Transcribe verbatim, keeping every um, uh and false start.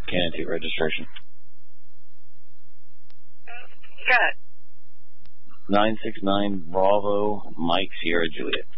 candidate registration. Got it. nine six nine Bravo Mike Sierra Juliet.